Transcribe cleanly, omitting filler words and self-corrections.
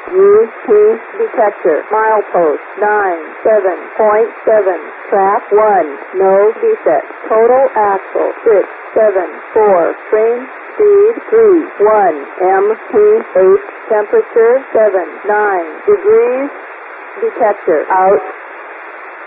UP detector. Milepost 97.7. Track 1. No defect. Total axle 674. Frame speed 31. MPH temperature 79 degrees. Detector out.